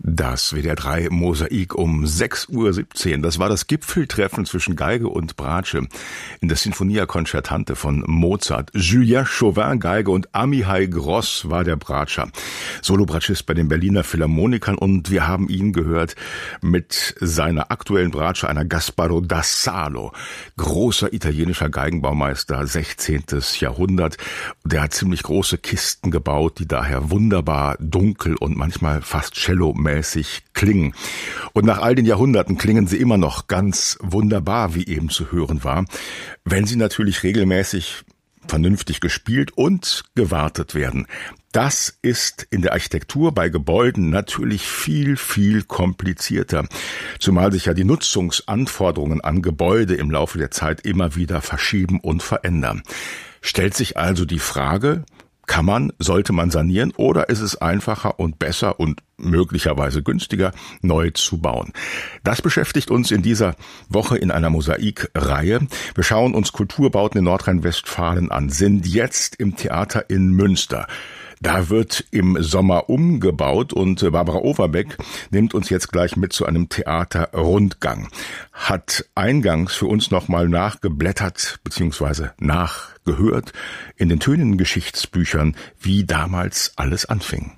Das WDR 3 Mosaik um 6:17 Uhr. Das war das Gipfeltreffen zwischen Geige und Bratsche in der Sinfonia Concertante von Mozart. Julien Chauvin, Geige, und Amihai Gross war der Bratscher. Solobratschist bei den Berliner Philharmonikern, und wir haben ihn gehört mit seiner aktuellen Bratsche, einer Gasparo da Salo. Großer italienischer Geigenbaumeister, 16. Jahrhundert. Der hat ziemlich große Kisten gebaut, die daher wunderbar dunkel und manchmal fast cello-mäßig klingen. Und nach all den Jahrhunderten klingen sie immer noch ganz wunderbar, wie eben zu hören war, wenn sie natürlich regelmäßig vernünftig gespielt und gewartet werden. Das ist in der Architektur bei Gebäuden natürlich viel, viel komplizierter, zumal sich ja die Nutzungsanforderungen an Gebäude im Laufe der Zeit immer wieder verschieben und verändern. Stellt sich also die Frage: sollte man sanieren, oder ist es einfacher und besser und möglicherweise günstiger, neu zu bauen? Das beschäftigt uns in dieser Woche in einer Mosaikreihe. Wir schauen uns Kulturbauten in Nordrhein-Westfalen an, sind jetzt im Theater in Münster. Da wird im Sommer umgebaut, und Barbara Overbeck nimmt uns jetzt gleich mit zu einem Theaterrundgang. Hat eingangs für uns nochmal nachgeblättert bzw. nachgehört in den tönenden Geschichtsbüchern, wie damals alles anfing.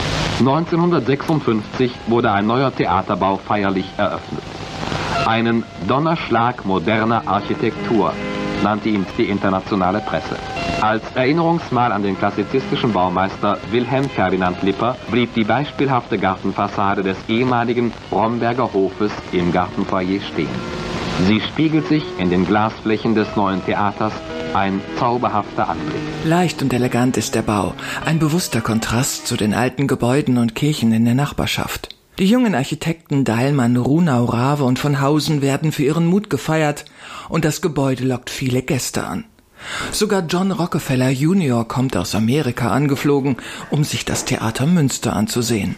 1956 wurde ein neuer Theaterbau feierlich eröffnet. Einen Donnerschlag moderner Architektur nannte ihn die internationale Presse. Als Erinnerungsmal an den klassizistischen Baumeister Wilhelm Ferdinand Lipper blieb die beispielhafte Gartenfassade des ehemaligen Bromberger Hofes im Gartenfoyer stehen. Sie spiegelt sich in den Glasflächen des neuen Theaters, ein zauberhafter Anblick. Leicht und elegant ist der Bau, ein bewusster Kontrast zu den alten Gebäuden und Kirchen in der Nachbarschaft. Die jungen Architekten Deilmann, Runau, Rave und von Hausen werden für ihren Mut gefeiert, und das Gebäude lockt viele Gäste an. Sogar John Rockefeller Jr. kommt aus Amerika angeflogen, um sich das Theater Münster anzusehen.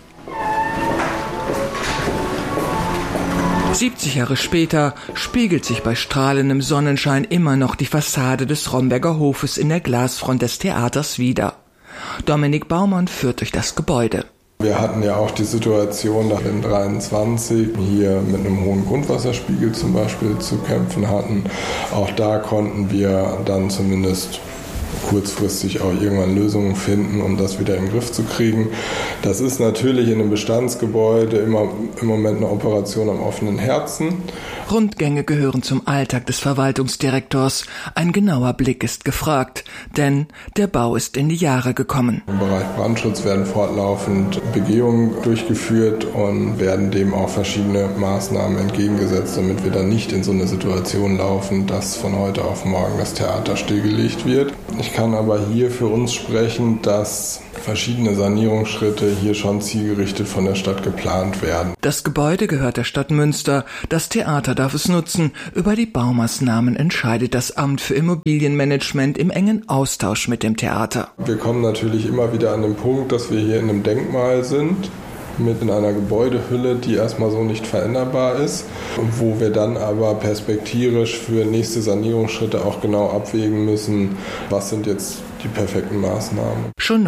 70 Jahre später spiegelt sich bei strahlendem Sonnenschein immer noch die Fassade des Romberger Hofes in der Glasfront des Theaters wider. Dominik Baumann führt durch das Gebäude. Wir hatten ja auch die Situation, dass wir in 23 hier mit einem hohen Grundwasserspiegel zum Beispiel zu kämpfen hatten. Auch da konnten wir dann zumindest kurzfristig auch irgendwann Lösungen finden, um das wieder in den Griff zu kriegen. Das ist natürlich in einem Bestandsgebäude immer im Moment eine Operation am offenen Herzen. Rundgänge gehören zum Alltag des Verwaltungsdirektors. Ein genauer Blick ist gefragt, denn der Bau ist in die Jahre gekommen. Im Bereich Brandschutz werden fortlaufend Begehungen durchgeführt und werden dem auch verschiedene Maßnahmen entgegengesetzt, damit wir dann nicht in so eine Situation laufen, dass von heute auf morgen das Theater stillgelegt wird. Ich kann aber hier für uns sprechen, dass verschiedene Sanierungsschritte hier schon zielgerichtet von der Stadt geplant werden. Das Gebäude gehört der Stadt Münster. Das Theater darf es nutzen. Über die Baumaßnahmen entscheidet das Amt für Immobilienmanagement im engen Austausch mit dem Theater. Wir kommen natürlich immer wieder an den Punkt, dass wir hier in einem Denkmal sind, mit in einer Gebäudehülle, die erstmal so nicht veränderbar ist, wo wir dann aber perspektivisch für nächste Sanierungsschritte auch genau abwägen müssen, was sind jetzt die perfekten Maßnahmen. Schon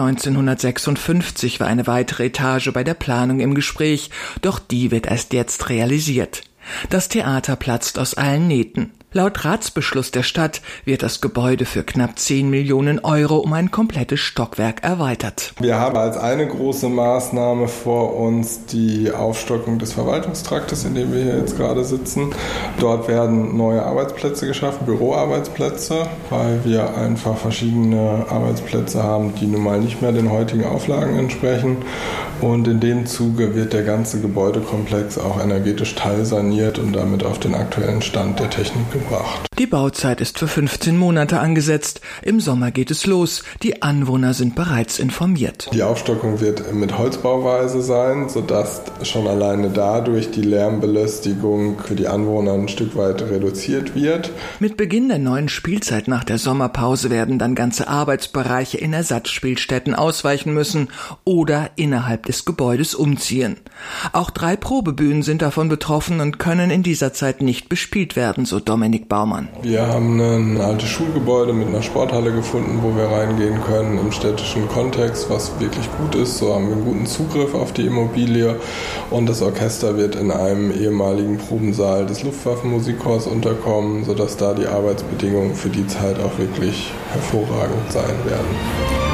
1956 war eine weitere Etage bei der Planung im Gespräch, doch die wird erst jetzt realisiert. Das Theater platzt aus allen Nähten. Laut Ratsbeschluss der Stadt wird das Gebäude für knapp 10 Millionen Euro um ein komplettes Stockwerk erweitert. Wir haben als eine große Maßnahme vor uns die Aufstockung des Verwaltungstraktes, in dem wir hier jetzt gerade sitzen. Dort werden neue Arbeitsplätze geschaffen, Büroarbeitsplätze, weil wir einfach verschiedene Arbeitsplätze haben, die nun mal nicht mehr den heutigen Auflagen entsprechen. Und in dem Zuge wird der ganze Gebäudekomplex auch energetisch teilsaniert und damit auf den aktuellen Stand der Technik gebracht. Die Bauzeit ist für 15 Monate angesetzt. Im Sommer geht es los. Die Anwohner sind bereits informiert. Die Aufstockung wird mit Holzbauweise sein, sodass schon alleine dadurch die Lärmbelästigung für die Anwohner ein Stück weit reduziert wird. Mit Beginn der neuen Spielzeit nach der Sommerpause werden dann ganze Arbeitsbereiche in Ersatzspielstätten ausweichen müssen oder innerhalb des Gebäudes umziehen. Auch 3 Probebühnen sind davon betroffen und können in dieser Zeit nicht bespielt werden, so Dominik Dominik Baumann. Wir haben ein altes Schulgebäude mit einer Sporthalle gefunden, wo wir reingehen können im städtischen Kontext, was wirklich gut ist. So haben wir einen guten Zugriff auf die Immobilie und das Orchester wird in einem ehemaligen Probensaal des Luftwaffenmusikchors unterkommen, sodass da die Arbeitsbedingungen für die Zeit auch wirklich hervorragend sein werden.